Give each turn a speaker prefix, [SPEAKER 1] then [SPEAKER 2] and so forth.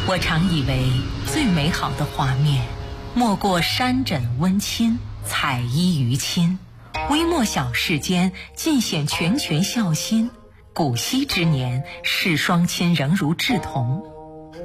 [SPEAKER 1] 我常以为最美好的画面，莫过山枕温馨，彩衣娱亲。微末小事间，尽显拳拳孝心。古稀之年，世双亲仍如稚童。